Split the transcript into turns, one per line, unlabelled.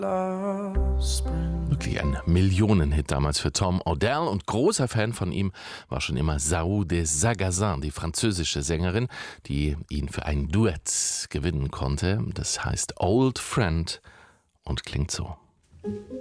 Wirklich ein Millionenhit damals für Tom Odell, und großer Fan von ihm war schon immer Sahou des Sagazin, die französische Sängerin, die ihn für ein Duett gewinnen konnte. Das heißt Old Friend und klingt so.